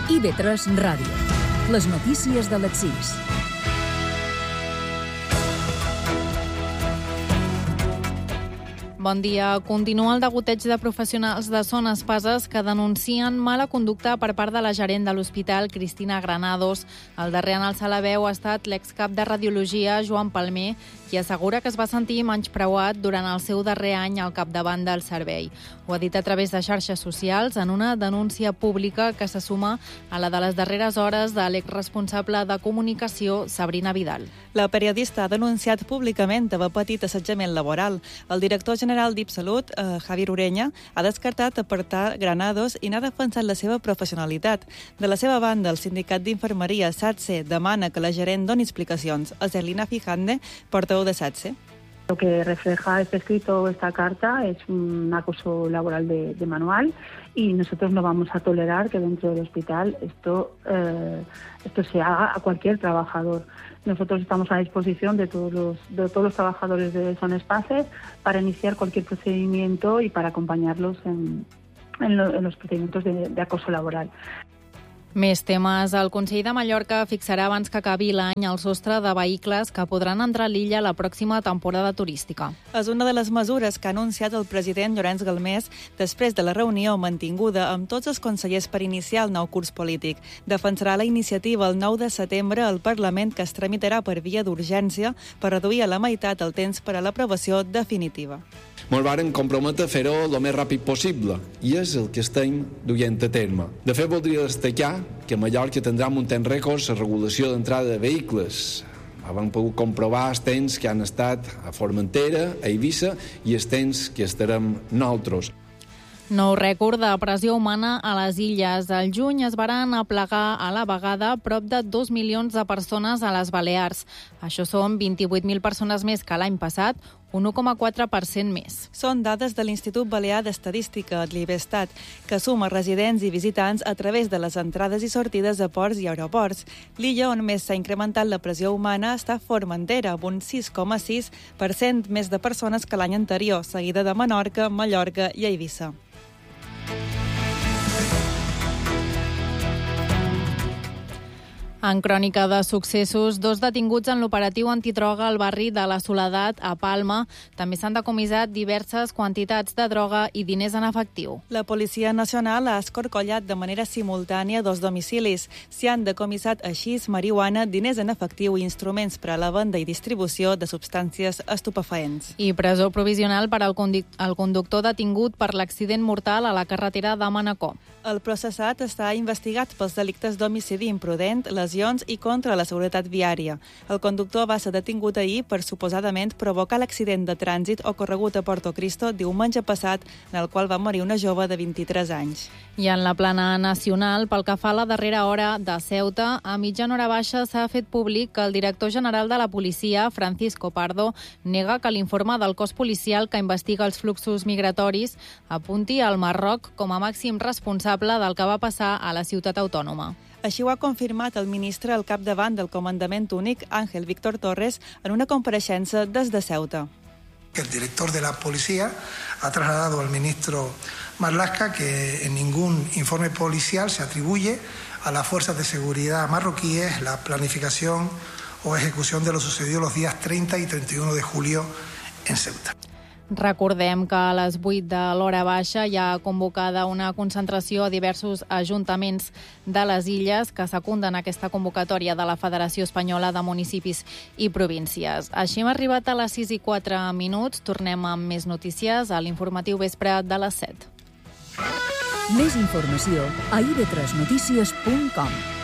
IB3 Ràdio. Les notícies de les 6. Bon dia. Continua el degoteig de professionals de Son Espases que denuncien mala conducta per part de la gerent de l'hospital, Cristina Granados. El darrer en alçar la veu ha estat l'excap de radiologia, Joan Palmer, qui assegura que es va sentir menyspreuat durant el seu darrer any al capdavant del servei. Ho ha dit a través de xarxes socials en una denúncia pública que se suma a la de les darreres hores de l'exresponsable de comunicació, Sabrina Vidal. La periodista ha denunciat públicament haver patit assetjament laboral. El director general d'IPSalut, Javier Ureña, ha descartat apartar Granados i n'ha defensat la seva professionalitat. De la seva banda, el sindicat d'infermeria SATSE demana que la gerent doni explicacions. Celina Fijande, portaveu de SATSE. Lo que refleja este escrito o esta carta es un acoso laboral de manual y nosotros no vamos a tolerar que dentro del hospital esto se haga a cualquier trabajador. Nosotros estamos a disposición de todos los trabajadores de Son Espases para iniciar cualquier procedimiento y para acompañarlos en los procedimientos de acoso laboral. Més temes. El Consell de Mallorca fixarà abans que acabi l'any el sostre de vehicles que podran entrar a l'illa la pròxima temporada turística. És una de les mesures que ha anunciat el president Llorenç Galmés després de la reunió mantinguda amb tots els consellers per iniciar el nou curs polític. Defensarà la iniciativa el 9 de setembre al Parlament, que es tramitarà per via d'urgència per reduir a la meitat el temps per a l'aprovació definitiva. Ens vàrem comprometre a fer-ho el més ràpid possible i és el que estem duent a terme. De fet, voldria destacar que a Mallorca tindrem un temps rècord la regulació d'entrada de vehicles. Hem pogut comprovar els temps que han estat a Formentera, a Eivissa i els temps que estarem nosaltres. Nou rècord de pressió humana a les illes. Al juny es varen aplegar a la vegada prop de 2 milions de persones a les Balears. Això són 28.000 persones més que l'any passat, un 1,4% més. Són dades de l'Institut Balear d'Estadística, l'IBESTAT, que suma residents i visitants a través de les entrades i sortides a ports i aeroports. L'illa on més s'ha incrementat la pressió humana està a Formentera, amb un 6,6% més de persones que l'any anterior, seguida de Menorca, Mallorca i Eivissa. En crònica de successos, 2 detinguts en l'operatiu antidroga al barri de la Soledat, a Palma. També s'han decomissat diverses quantitats de droga i diners en efectiu. La Policia Nacional ha escorcollat de manera simultània 2 domicilis. S'hi han decomissat així marihuana, diners en efectiu i instruments per a la venda i distribució de substàncies estupefaents. I presó provisional per al conductor detingut per l'accident mortal a la carretera de Manacor. El processat està investigat pels delictes d'homicidi imprudent, lesions i contra la seguretat viària. El conductor va ser detingut ahir per suposadament provocar l'accident de trànsit ocorregut a Porto Cristo diumenge passat, en el qual va morir una jove de 23 anys. I en la plana nacional, pel que fa a la darrera hora de Ceuta, a mitjana hora baixa s'ha fet públic que el director general de la policia, Francisco Pardo, nega que l'informe del cos policial que investiga els fluxos migratoris apunti al Marroc com a màxim responsable del que va passar a la ciutat autònoma. Així ho ha confirmat el ministre al capdavant del Comandament Únic, Ángel Víctor Torres, en una compareixença des de Ceuta. El director de la policía ha trasladado al ministro Marlaska que en ningún informe policial se atribuye a las fuerzas de seguridad marroquíes la planificación o ejecución de lo sucedido los días 30 y 31 de julio en Ceuta. Recordem que a les 8 de l'hora baixa hi ha convocada una concentració a diversos ajuntaments de les illes que secunden aquesta convocatòria de la Federació Espanyola de Municipis i Províncies. Així hem arribat a les 6:04. Tornem amb més notícies a l'informatiu vespre de les 7. Més informació a ib3notícies.com.